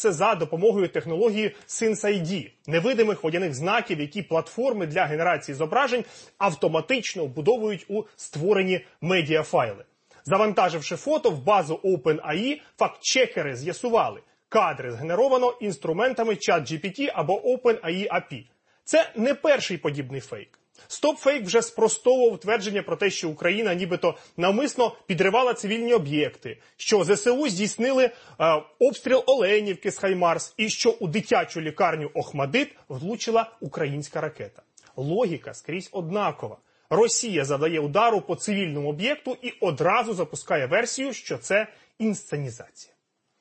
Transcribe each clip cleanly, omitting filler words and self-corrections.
Це за допомогою технології SenseID – невидимих водяних знаків, які платформи для генерації зображень автоматично вбудовують у створені медіафайли. Завантаживши фото в базу OpenAI, фактчекери з'ясували – кадри згенеровано інструментами ChatGPT або OpenAI API. Це не перший подібний фейк. StopFake вже спростовував твердження про те, що Україна нібито навмисно підривала цивільні об'єкти, що ЗСУ здійснили обстріл Оленівки з Хаймарс і що у дитячу лікарню Охмадит влучила українська ракета. Логіка скрізь однакова. Росія завдає удару по цивільному об'єкту і одразу запускає версію, що це інсценізація.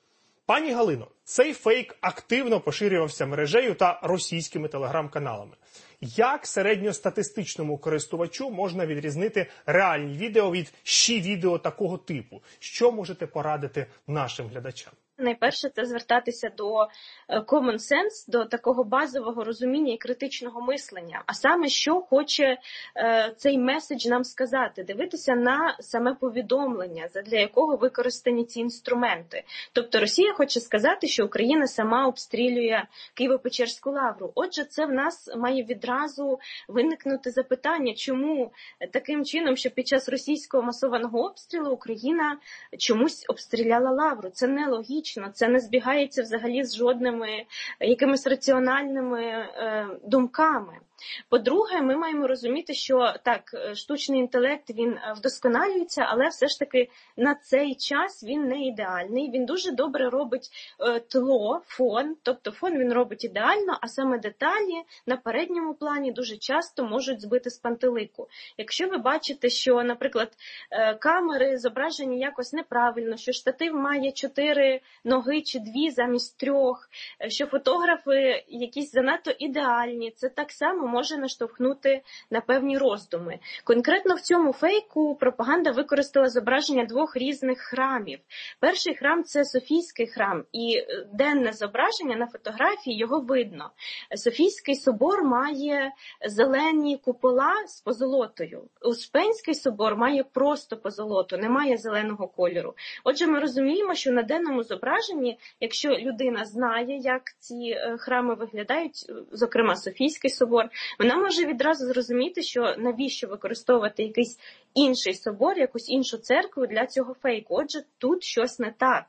Пані Галино, цей фейк активно поширювався мережею та російськими телеграм-каналами. Як середньостатистичному користувачу можна відрізнити реальні відео від відео такого типу? Що можете порадити нашим глядачам? Найперше – це звертатися до common sense, до такого базового розуміння і критичного мислення. А саме, що хоче цей меседж нам сказати? Дивитися на саме повідомлення, задля якого використані ці інструменти. Тобто Росія хоче сказати, що Україна сама обстрілює Києво-Печерську лавру. Отже, це в нас має відразу виникнути запитання, чому таким чином, що під час російського масованого обстрілу Україна чомусь обстріляла лавру. Це нелогічно. Це не збігається взагалі з жодними якимись раціональними думками. По-друге, ми маємо розуміти, що так, штучний інтелект, він вдосконалюється, але все ж таки на цей час він не ідеальний. Він дуже добре робить тло, фон, тобто фон він робить ідеально, а саме деталі на передньому плані дуже часто можуть збити з пантелику. Якщо ви бачите, що, наприклад, камери зображені якось неправильно, що штатив має 4 ноги чи 2 замість 3, що фотографи якісь занадто ідеальні, це так само може наштовхнути на певні роздуми. Конкретно в цьому фейку пропаганда використала зображення 2 різних храмів. Перший храм – це Софійський храм, і денне зображення на фотографії, його видно. Софійський собор має зелені купола з позолотою. Успенський собор має просто позолоту, немає зеленого кольору. Отже, ми розуміємо, що на денному зображенні, якщо людина знає, як ці храми виглядають, зокрема Софійський собор, вона може відразу зрозуміти, що навіщо використовувати якийсь інший собор, якусь іншу церкву для цього фейку. Отже, тут щось не так.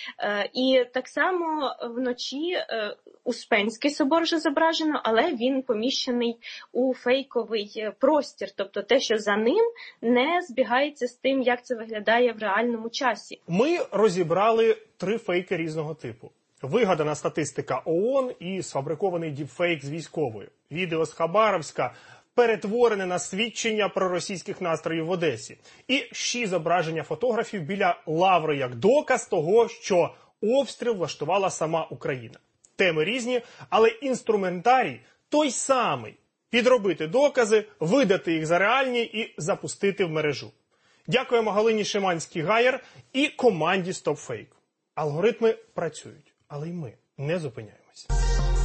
І так само вночі Успенський собор вже зображено, але він поміщений у фейковий простір. Тобто те, що за ним, не збігається з тим, як це виглядає в реальному часі. Ми розібрали 3 фейки різного типу. Вигадана статистика ООН і сфабрикований діпфейк з військовою. Відео з Хабаровська перетворене на свідчення про російських настроїв в Одесі. І ще зображення фотографів біля лаври як доказ того, що обстріл влаштувала сама Україна. Теми різні, але інструментарій той самий. Підробити докази, видати їх за реальні і запустити в мережу. Дякуємо Галині Шиманській-Гаєр і команді StopFake. Алгоритми працюють, але й ми не зупиняємо.